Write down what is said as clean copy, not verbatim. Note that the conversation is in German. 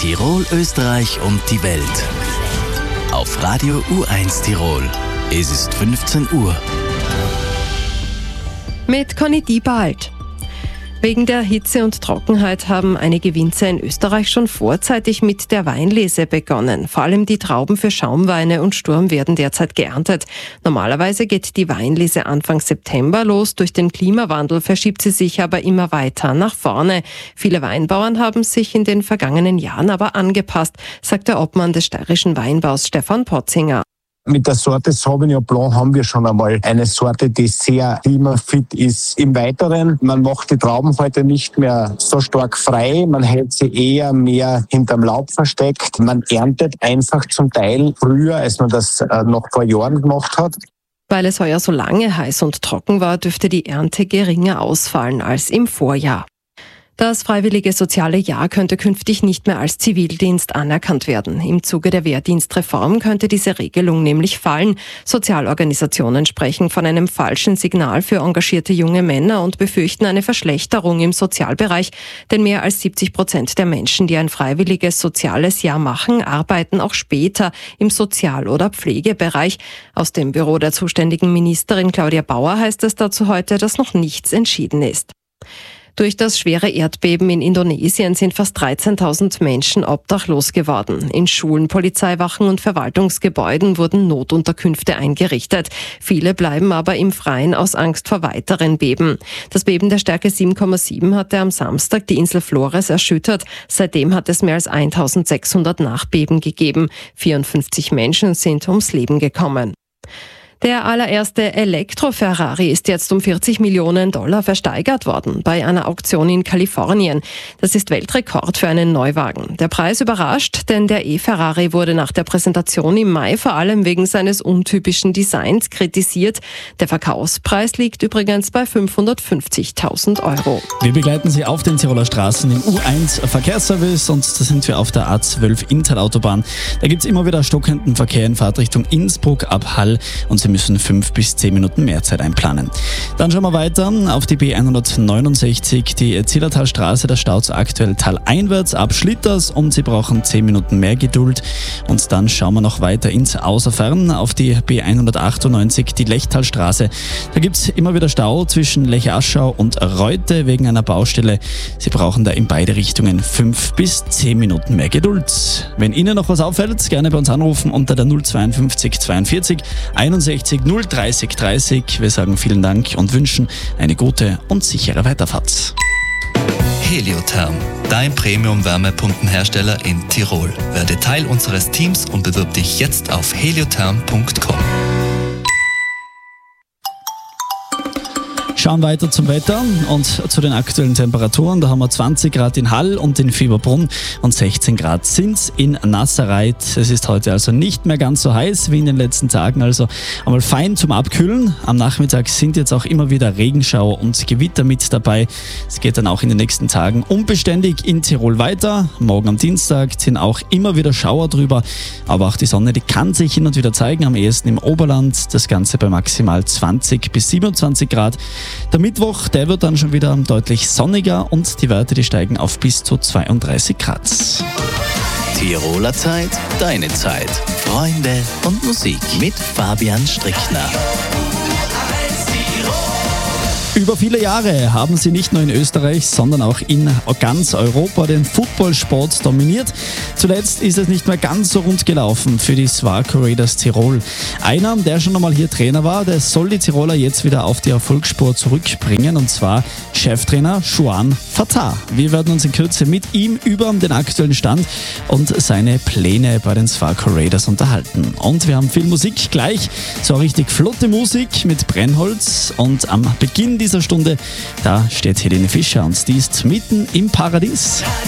Tirol, Österreich und die Welt. Auf Radio U1 Tirol. Es ist 15 Uhr. Mit Conny Diebald. Wegen der Hitze und Trockenheit haben einige Winzer in Österreich schon vorzeitig mit der Weinlese begonnen. Vor allem die Trauben für Schaumweine und Sturm werden derzeit geerntet. Normalerweise geht die Weinlese Anfang September los. Durch den Klimawandel verschiebt sie sich aber immer weiter nach vorne. Viele Weinbauern haben sich in den vergangenen Jahren aber angepasst, sagt der Obmann des steirischen Weinbaus Stefan Potzinger. Mit der Sorte Sauvignon Blanc haben wir schon einmal eine Sorte, die sehr klimafit ist. Im Weiteren, man macht die Trauben heute nicht mehr so stark frei, man hält sie eher mehr hinterm Laub versteckt. Man erntet einfach zum Teil früher, als man das noch vor Jahren gemacht hat. Weil es heuer so lange heiß und trocken war, dürfte die Ernte geringer ausfallen als im Vorjahr. Das freiwillige soziale Jahr könnte künftig nicht mehr als Zivildienst anerkannt werden. Im Zuge der Wehrdienstreform könnte diese Regelung nämlich fallen. Sozialorganisationen sprechen von einem falschen Signal für engagierte junge Männer und befürchten eine Verschlechterung im Sozialbereich. Denn mehr als 70% der Menschen, die ein freiwilliges soziales Jahr machen, arbeiten auch später im Sozial- oder Pflegebereich. Aus dem Büro der zuständigen Ministerin Claudia Bauer heißt es dazu heute, dass noch nichts entschieden ist. Durch das schwere Erdbeben in Indonesien sind fast 13.000 Menschen obdachlos geworden. In Schulen, Polizeiwachen und Verwaltungsgebäuden wurden Notunterkünfte eingerichtet. Viele bleiben aber im Freien aus Angst vor weiteren Beben. Das Beben der Stärke 7,7 hatte am Samstag die Insel Flores erschüttert. Seitdem hat es mehr als 1.600 Nachbeben gegeben. 54 Menschen sind ums Leben gekommen. Der allererste Elektro-Ferrari ist jetzt um $40 Millionen versteigert worden bei einer Auktion in Kalifornien. Das ist Weltrekord für einen Neuwagen. Der Preis überrascht, denn der E-Ferrari wurde nach der Präsentation im Mai vor allem wegen seines untypischen Designs kritisiert. Der Verkaufspreis liegt übrigens bei 550.000 €. Wir begleiten Sie auf den Tiroler Straßen im U1 Verkehrsservice und da sind wir auf der A12 Inntal-Autobahn. Da gibt es immer wieder stockenden Verkehr in Fahrtrichtung Innsbruck ab Hall und Sie müssen 5 bis 10 Minuten mehr Zeit einplanen. Dann schauen wir weiter auf die B169, die Zillertalstraße, da staut aktuell taleinwärts ab Schlitters und Sie brauchen 10 Minuten mehr Geduld. Und dann schauen wir noch weiter ins Außerfern auf die B198, die Lechtalstraße. Da gibt es immer wieder Stau zwischen Lech-Aschau und Reute wegen einer Baustelle. Sie brauchen da in beide Richtungen 5 bis 10 Minuten mehr Geduld. Wenn Ihnen noch was auffällt, gerne bei uns anrufen unter der 052 42 61 030 30. Wir sagen vielen Dank und wünschen eine gute und sichere Weiterfahrt. Heliotherm, dein Premium-Wärmepumpenhersteller in Tirol. Werde Teil unseres Teams und bewirb dich jetzt auf heliotherm.com. Schauen weiter zum Wetter und zu den aktuellen Temperaturen. Da haben wir 20 Grad in Hall und in Fieberbrunn und 16 Grad sind in Nasserreit. Es ist heute also nicht mehr ganz so heiß wie in den letzten Tagen, also einmal fein zum Abkühlen. Am Nachmittag sind jetzt auch immer wieder Regenschauer und Gewitter mit dabei. Es geht dann auch in den nächsten Tagen unbeständig in Tirol weiter. Morgen am Dienstag ziehen auch immer wieder Schauer drüber, aber auch die Sonne, die kann sich hin und wieder zeigen, am ehesten im Oberland. Das Ganze bei maximal 20 bis 27 Grad. Der Mittwoch, der wird dann schon wieder deutlich sonniger und die Werte, die steigen auf bis zu 32 Grad. Tiroler Zeit, deine Zeit. Freunde und Musik mit Fabian Strickner. Über viele Jahre haben sie nicht nur in Österreich, sondern auch in ganz Europa den Footballsport dominiert. Zuletzt ist es nicht mehr ganz so rund gelaufen für die Swarco Raiders Tirol. Einer, der schon einmal hier Trainer war, der soll die Tiroler jetzt wieder auf die Erfolgsspur zurückbringen, und zwar Cheftrainer Juan Fatah. Wir werden uns in Kürze mit ihm über den aktuellen Stand und seine Pläne bei den Swarco Raiders unterhalten. Und wir haben viel Musik gleich, so richtig flotte Musik mit Brennholz, und am Beginn dieser Stunde, da steht Helene Fischer und die ist mitten im Paradies.